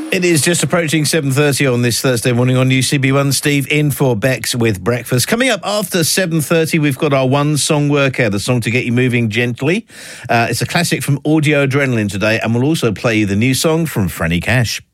It is just approaching 7:30 on this Thursday morning on UCB1. Steve in for Bex with breakfast. Coming up after 7:30, we've got our one song workout, the song to get you moving gently. It's a classic from Audio Adrenaline today, and we'll also play you the new song from Franny Cash.